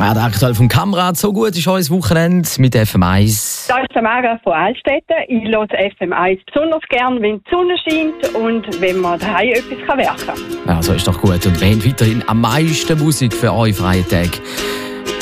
Ja, der aktuell vom Kamerad. So gut ist unser Wochenende mit FM1. Da ist Tamara von Altstätten. Ich höre FM1 besonders gern, wenn die Sonne scheint und wenn man daheim etwas werken kann. Ja, so ist doch gut. Und wir haben weiterhin am meisten Musik für eure freien Tage.